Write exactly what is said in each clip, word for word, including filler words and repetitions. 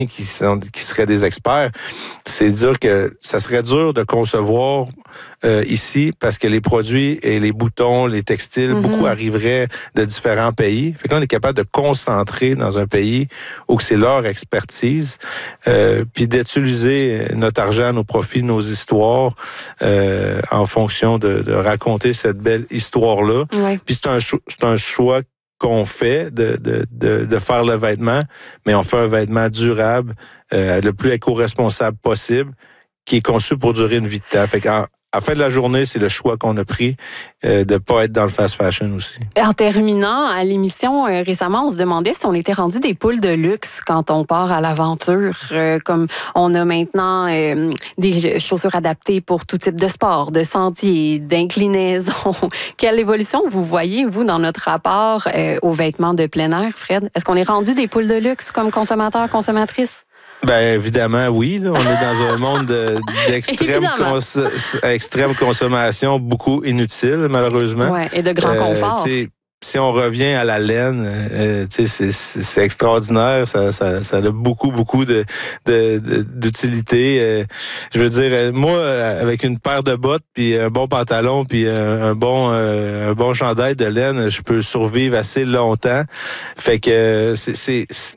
qui, sont, qui seraient des experts, c'est dire que ça serait dur de concevoir euh, ici parce que les produits et les boutons, les textiles, mm-hmm. beaucoup arriveraient de différents pays. Fait qu'on est capable de concentrer dans un pays où c'est leur expertise, euh, puis d'utiliser notre argent, nos profits, nos histoires euh, en fonction de, de raconter cette belle histoire-là. Oui. Puis c'est un, c'est un choix qu'on fait de, de, de, de faire le vêtement, mais on fait un vêtement durable, euh, le plus éco-responsable possible, qui est conçu pour durer une vie de temps. Fait qu'en à la fin de la journée, c'est le choix qu'on a pris euh, de ne pas être dans le fast fashion aussi. En terminant, à l'émission euh, récemment, on se demandait si on était rendu des poules de luxe quand on part à l'aventure. Euh, comme on a maintenant euh, des chaussures adaptées pour tout type de sport, de sentier, d'inclinaison. Quelle évolution vous voyez, vous, dans notre rapport euh, aux vêtements de plein air, Fred? Est-ce qu'on est rendu des poules de luxe comme consommateurs, consommatrices? Ben évidemment, oui. Là, on est dans un monde de, d'extrême cons, extrême consommation, beaucoup inutile, malheureusement. Ouais, et de grand euh, confort. Si on revient à la laine, euh, c'est, c'est, c'est extraordinaire. Ça, ça, ça a beaucoup, beaucoup de, de, de, d'utilité. Euh, je veux dire, moi, avec une paire de bottes, puis un bon pantalon, puis un, un bon, euh, un bon chandail de laine, je peux survivre assez longtemps. Fait que c'est, c'est, c'est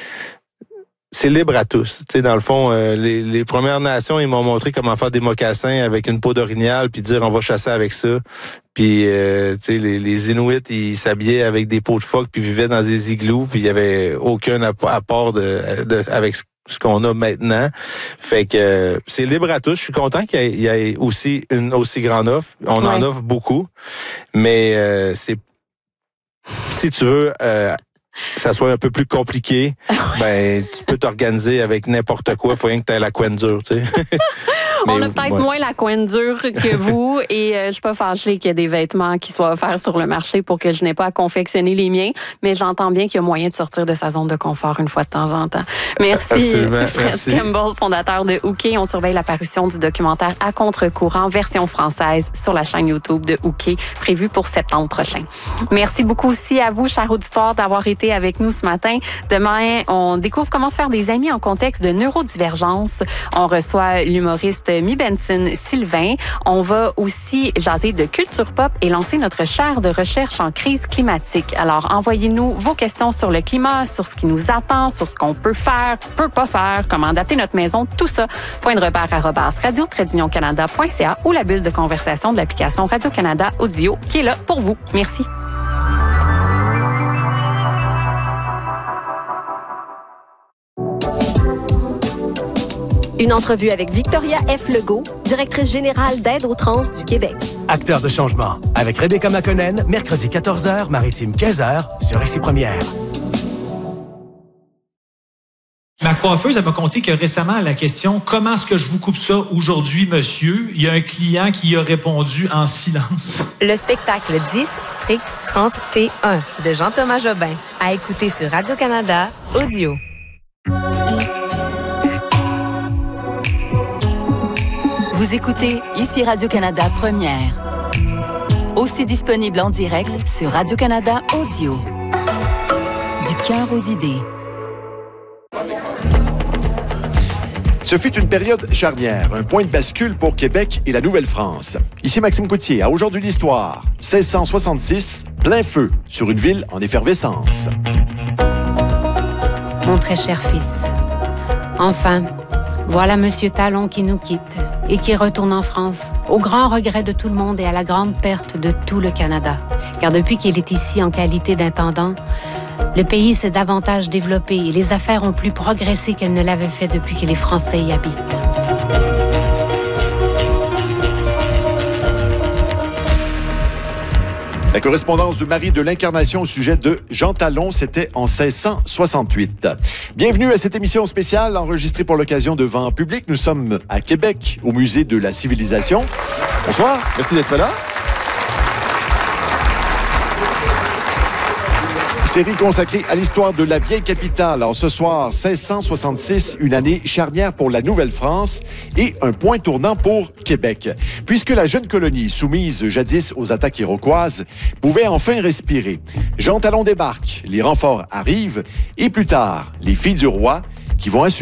c'est libre à tous. Tu sais, dans le fond, euh, les, les Premières Nations, ils m'ont montré comment faire des mocassins avec une peau d'orignal, puis dire on va chasser avec ça. Puis, euh, tu sais, les, les Inuits, ils s'habillaient avec des peaux de phoque, puis vivaient dans des igloos, puis il y avait aucun apport de, de avec ce qu'on a maintenant. Fait que euh, c'est libre à tous. Je suis content qu'il y ait, il y ait aussi une aussi grande offre. On ouais. en offre beaucoup, mais euh, c'est si tu veux. Euh, que ça soit un peu plus compliqué, ben tu peux t'organiser avec n'importe quoi. Il faut rien que tu aies la couenne dure, tu sais. On a peut-être ouais. moins la couenne dure que vous et euh, je suis pas fâchée qu'il y ait des vêtements qui soient offerts sur le marché pour que je n'ai pas à confectionner les miens, mais j'entends bien qu'il y a moyen de sortir de sa zone de confort une fois de temps en temps. Merci, Absolument. Fred Merci. Campbell, fondateur de Hooké. On surveille la parution du documentaire À contre-courant, version française, sur la chaîne YouTube de Hooké, prévue pour septembre prochain. Merci beaucoup aussi à vous, chers auditeurs, d'avoir été avec nous ce matin. Demain, on découvre comment se faire des amis en contexte de neurodivergence. On reçoit l'humoriste Mi Benson Sylvain. On va aussi jaser de culture pop et lancer notre chaire de recherche en crise climatique. Alors, envoyez-nous vos questions sur le climat, sur ce qui nous attend, sur ce qu'on peut faire, peut pas faire, comment adapter notre maison, tout ça. Point de repère arobase radio tiret union canada point c a ou la bulle de conversation de l'application Radio-Canada Audio qui est là pour vous. Merci. Une entrevue avec Victoria F. Legault, directrice générale d'Aide aux trans du Québec. Acteur de changement, avec Rebecca McConnell, mercredi quatorze heures, maritime quinze heures, sur Récit Première. Ma coiffeuse, elle m'a conté que récemment, à la question « Comment est-ce que je vous coupe ça aujourd'hui, monsieur? » il y a un client qui a répondu en silence. Le spectacle dix Strict trente T un de Jean-Thomas Jobin, à écouter sur Radio-Canada Audio. Vous écoutez ici Radio-Canada Première. Aussi disponible en direct sur Radio-Canada Audio. Du cœur aux idées. Ce fut une période charnière, un point de bascule pour Québec et la Nouvelle-France. Ici Maxime Coutier, à Aujourd'hui l'Histoire. seize cent soixante-six, plein feu sur une ville en effervescence. Mon très cher fils, enfin, voilà Monsieur Talon qui nous quitte et qui retourne en France, au grand regret de tout le monde et à la grande perte de tout le Canada. Car depuis qu'il est ici en qualité d'intendant, le pays s'est davantage développé et les affaires ont plus progressé qu'elles ne l'avaient fait depuis que les Français y habitent. La correspondance de Marie de l'Incarnation au sujet de Jean Talon, c'était en seize cent soixante-huit. Bienvenue à cette émission spéciale enregistrée pour l'occasion devant public. Nous sommes à Québec, au Musée de la Civilisation. Bonsoir, merci d'être là. Série consacrée à l'histoire de la vieille capitale. Alors ce soir, seize cent soixante-six, une année charnière pour la Nouvelle-France et un point tournant pour Québec. Puisque la jeune colonie, soumise jadis aux attaques iroquoises, pouvait enfin respirer. Jean Talon débarque, les renforts arrivent et plus tard, les filles du roi qui vont assurer